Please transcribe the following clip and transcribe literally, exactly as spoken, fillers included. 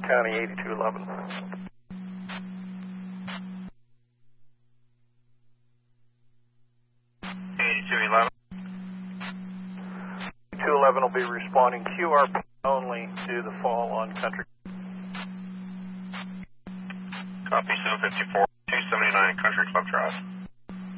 County eighty-two eleven. eighty-two eleven. eighty-two eleven will be responding Q R P only to the fall on Country. Copy, seven fifty-four, two seventy-nine Country Club Drive.